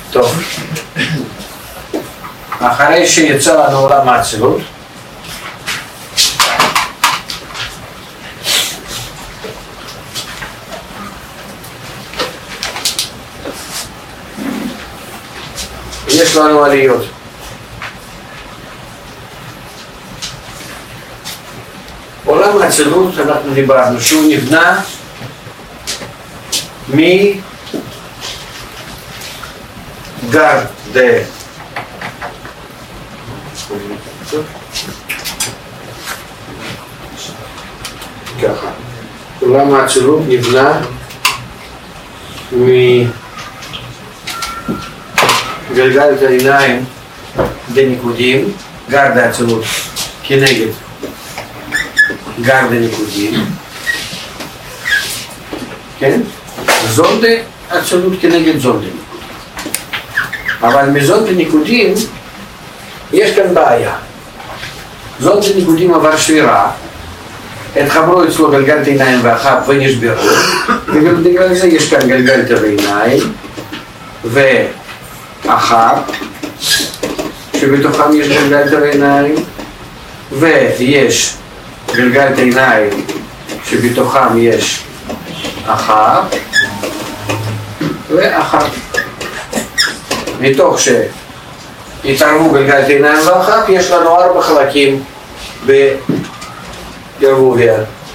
טוב, אחרי שיצא לנו עולם האצילות, יש לנו עליות. עולם האצילות, אנחנו דיברנו שהוא נבנה גר ככה, עולם האצילות נבנה מגלגלת העיניים דניקודים, גר דאצילות כנגד גר דניקודים, כן? זונדה אצילות כנגד זונדה ניקודים. אבל מזונדה ניקודים יש כאן בעיה. זונדה ניקודים עבר שבירה, התחברו אצלו גלגלת עיניים ואחר ונשברו, ובגלל זה יש כאן גלגלת העיניים ואחר, שבתוכם יש גלגלת העיניים, ויש גלגלת עיניים שבתוכם יש אחר ואחר. מתוך שהתערבו גלגלת עיניים ואחר, יש לנו 4 חלקים בערבוביה.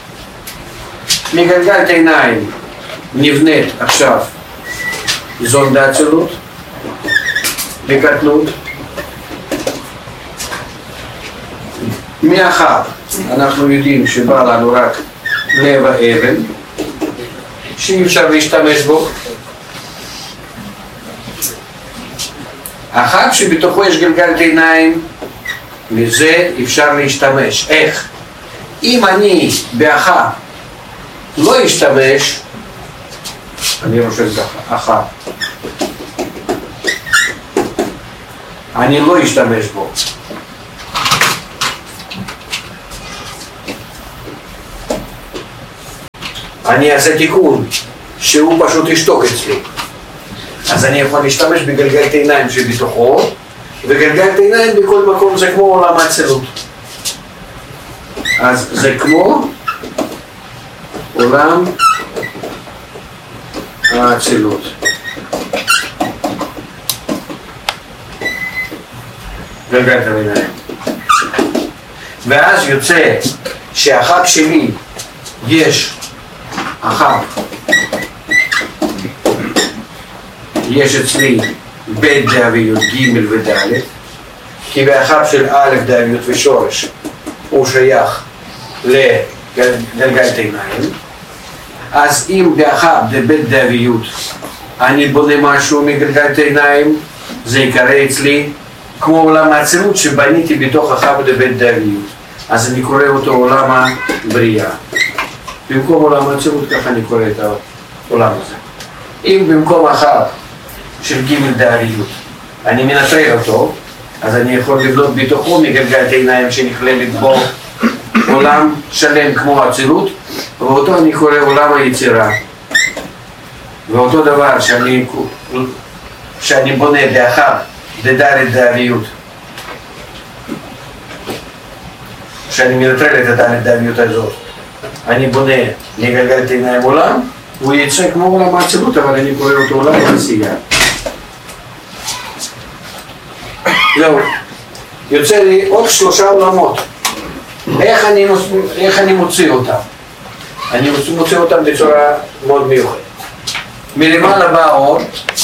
מגלגלת עיניים נבנית עכשיו זונדה אצילות בקטנות. מאחר אנחנו יודעים שבא לנו רק לב האבן שאי אפשר להשתמש בו, אחר שבתוכו יש גלגלת עיניים, מזה אפשר להשתמש. איך? אם אני באחר לא אשתמש, אני רושם ככה, אחר, אני לא אשתמש בו. אני אעשה תיקון שהוא פשוט ישתוק אצלי. אז אני יכול להשתמש בגלגלת עיניים שבתוכו, וגלגלת עיניים בכל מקום זה כמו עולם האצילות. אז זה כמו עולם האצילות. גלגלת העיניים. ואז יוצא שהחג שלי יש החג, יש אצלי בית דאביות ג' וד', כי באחד של א' דאביות ושורש הוא שייך לגלגלת עיניים. אז אם באחד בבית דאביות אני בונה משהו מגלגלת עיניים, זה יקרא אצלי כמו עולם האצילות שבניתי בתוך אחר בבית דאביות, אז אני קורא אותו עולם הבריאה. במקום עולם האצילות ככה אני קורא את העולם הזה. אם במקום אחר של ג' דאביות אני מנטרל אותו, אז אני יכול לבנות בתוכו מגלגלת עיניים שנכללת בו עולם שלם כמו האצילות, ואותו אני קורא עולם היצירה. ואותו דבר שאני בונה באחר ד' דאביות, שאני מנטרל את הד' דאביות הזאת, אני בונה מגלגלת עיניים עולם, הוא יצא כמו עולם האצילות, אבל אני קורא אותו עולם הנסיגה. זהו, יוצא לי עוד 3 עולמות. איך אני מוציא אותם? אני מוציא אותם בצורה מאוד מיוחדת. מלמעלה בא האור,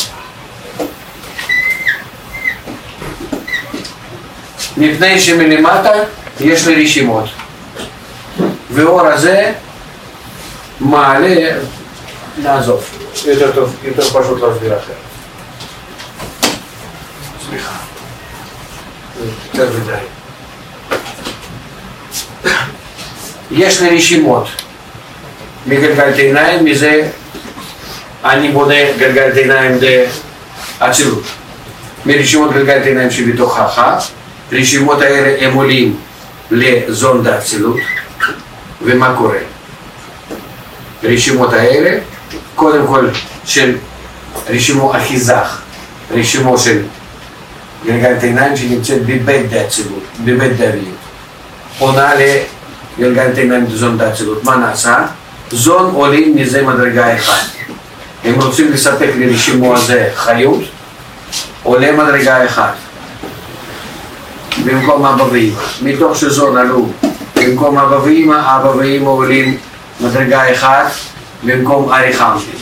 מפני שמלמטה יש לי רשימות, והאור הזה מעלה, נעזוב, יותר טוב, יותר פשוט להסביר אחרת. סליחה, יותר מדי. יש לי רשימות מגלגלת עיניים, מזה אני בונה גלגלת עיניים לאצילות. מרשימות גלגלת עיניים שבתוך האחת, רשימות האלה הם עולים לזונדה אצילות. ומה קורה? רשימות האלה, קודם כל של רשימו אחיזך רשימו של גלגלת עיניים שנמצאת בבית דאצילות, בבית דאביות. עונה לגלגלת עיניים זון דאצילות. מה נעשה? זון עולים מזה מדרגה אחד. הם רוצים לספק לרשימו הזה חיות, עולה מדרגה אחד. במקום אבא ואמא. מתוך שזון עלו במקום אבא ואמא, אבא ואמא עולים מדרגה אחד במקום ארי חמפין.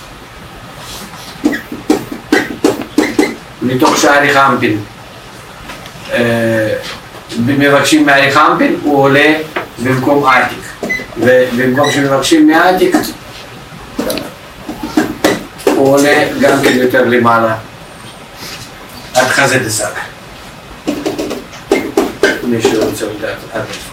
מתוך שארי חמפין מבקשים מארי חמפין, הוא עולה במקום עתיק, ובמקום שמבקשים מעתיק הוא עולה גם כן יותר למעלה עד חזה דסק. מישהו רוצה לדעת עד איפה.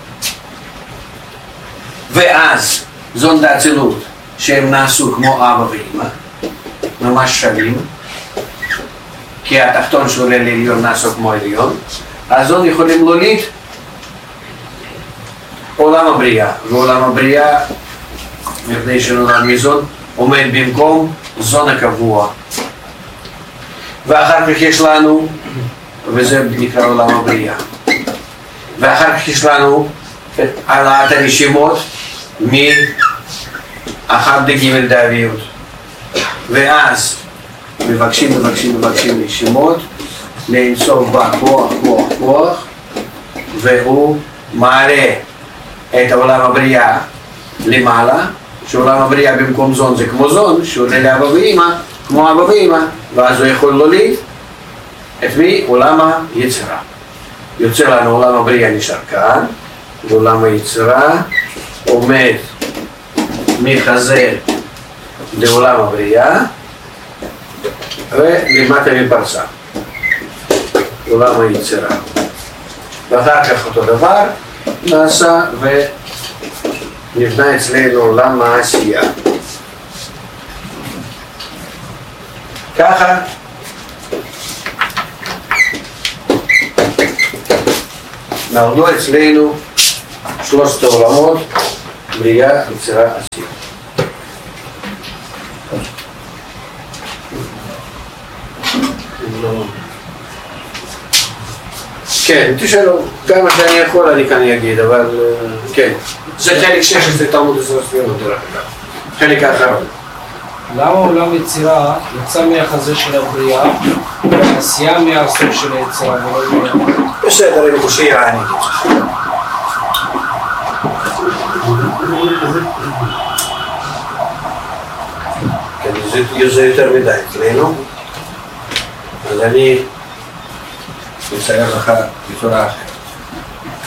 ואז זון דאצילות שהם נעשו כמו אבא ואמא, ממש שווים, כי התחתון שעולה לעליון נעשו כמו עליון, אז זון יכולים להוליד עולם הבריאה, ועולם הבריאה מפני שנולד מזון עומד במקום זון הקבוע. ואחר כך יש לנו, וזה נקרא עולם הבריאה, ואחר כך יש לנו העלאת הרשימות מאחת דג' דאביות, ואז מבקשים רשימות לאינסוף בה כוח, והוא מעלה את עולם הבריאה למעלה, שעולם הבריאה במקום זון זה כמו זון, שעולה לאבא ואמא כמו אבא ואמא, ואז הוא יכול להוליד את מי? עולם היצירה. יוצא לנו עולם הבריאה נשאר כאן, ועולם היצירה עומד מחזה לעולם הבריאה ולמטה מפרסה, עולם היצירה. ואחר כך אותו דבר נעשה ונבנה אצלנו עולם העשייה. ככה נולדו אצלנו שלושת העולמות, בריאה, יצירה, עשייה. כן, תשאלו, כמה שאני יכול אני כאן אגיד, אבל כן. זה חלק 16 תלמוד הסרסטיות דרך אגב, חלק האחרון. למה עולם יצירה יצא מהחזה של הבריאה והעשייה מהסוף של היצירה ולא מהחזה? בסדר, אני חושב אני אגיד. זה יותר מדי אצלנו, אז אני אצייר לך בצורה אחרת.